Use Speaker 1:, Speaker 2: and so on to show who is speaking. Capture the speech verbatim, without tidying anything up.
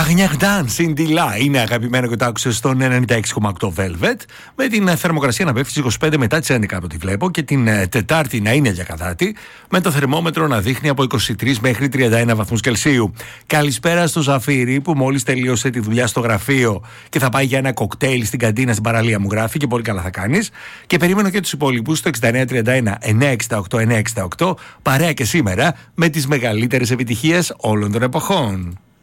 Speaker 1: Καγνιαγντάν, Σιντιλά είναι αγαπημένο και το άκουσε στον ενενήντα έξι κόμμα οκτώ Velvet. Με την θερμοκρασία να πέφτει στις είκοσι πέντε μετά τις έντεκα από ό,τι βλέπω και την ε, Τετάρτη να είναι διακατάτη, με το θερμόμετρο να δείχνει από είκοσι τρεις μέχρι τριάντα ένα βαθμούς Κελσίου. Καλησπέρα στο Ζαφύρι που μόλις τελείωσε τη δουλειά στο γραφείο και θα πάει για ένα κοκτέιλ στην καντίνα στην παραλία μου, γράφει, και πολύ καλά θα κάνεις. Και περίμενω και τους υπόλοιπους στο εξήντα εννέα τριάντα ένα εννιακόσια εξήντα οκτώ εννιακόσια εξήντα οκτώ, παρέα και σήμερα με τις μεγαλύτερες επιτυχίες όλων των εποχών.